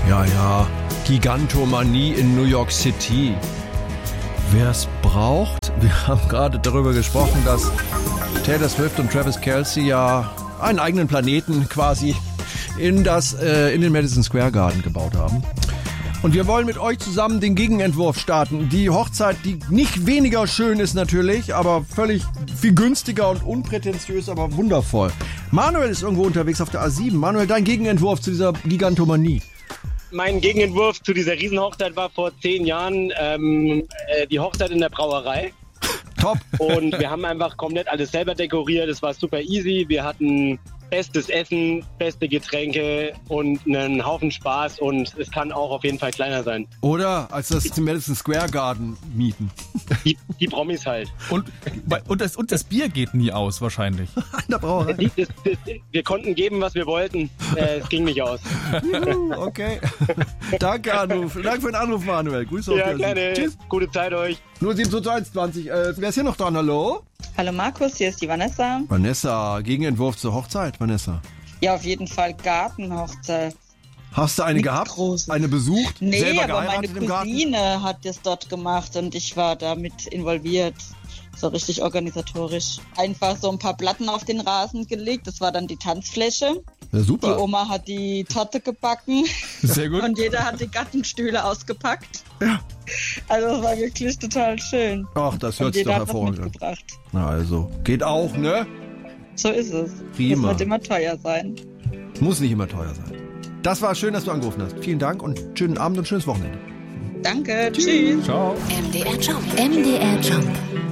Ja, Gigantomanie in New York City. Wer es braucht, wir haben gerade darüber gesprochen, dass Taylor Swift und Travis Kelce ja einen eigenen Planeten quasi in den Madison Square Garden gebaut haben. Und wir wollen mit euch zusammen den Gegenentwurf starten. Die Hochzeit, die nicht weniger schön ist natürlich, aber völlig viel günstiger und unprätentiös, aber wundervoll. Manuel ist irgendwo unterwegs auf der A7. Manuel, dein Gegenentwurf zu dieser Gigantomanie. Mein Gegenentwurf zu dieser Riesenhochzeit war vor 10 Jahren die Hochzeit in der Brauerei. Top. Und wir haben einfach komplett alles selber dekoriert. Es war super easy. Wir hatten bestes Essen, beste Getränke und einen Haufen Spaß. Und es kann auch auf jeden Fall kleiner sein. Oder als das zum Madison Square Garden mieten. Die Promis halt. Und das Bier geht nie aus wahrscheinlich. In der Brauerei. Wir konnten geben, was wir wollten. Es ging nicht aus. Okay. Danke, Anruf. Danke für den Anruf, Manuel. Grüße auf Ja, Wiedersehen. gerne. Tschüss. Gute Zeit euch. 07221. Wer ist hier noch dran? Hallo? Hallo Markus, hier ist die Vanessa. Vanessa, Gegenentwurf zur Hochzeit, Vanessa. Ja, auf jeden Fall Gartenhochzeit. Hast du eine gehabt? Großes. Eine besucht? Nee, Selber aber meine geheiratet im Garten? Cousine hat das dort gemacht und ich war damit involviert. So richtig organisatorisch. Einfach so ein paar Platten auf den Rasen gelegt. Das war dann die Tanzfläche. Ja, Die super. Oma hat die Torte gebacken. Sehr gut. Und jeder hat die Gartenstühle ausgepackt. Ja. Also es war wirklich total schön. Ach, das hört Und sich doch jeder hat was hervorragend an. mitgebracht. Na also, geht auch, ne? So ist es. Prima. Das wird immer teuer sein. Muss nicht immer teuer sein. Das war schön, dass du angerufen hast. Vielen Dank und schönen Abend und schönes Wochenende. Danke. Tschüss. Ciao. MDR Jump. MDR Jump.